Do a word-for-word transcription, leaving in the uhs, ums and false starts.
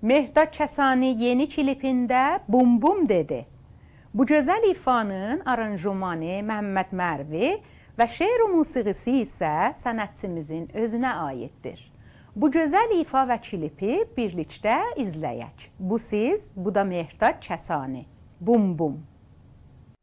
Mehdad Kəsani yeni klipində bum bum dedi. Bu gözəl ifanın aranjumanı Məhəmməd Mərvi və şeir musiqisi isə sənətçimizin özünə aiddir. Bu gözəl ifa və klipi birlikdə izləyək. Bu siz, bu da Mehdad Kəsani. Bum bum.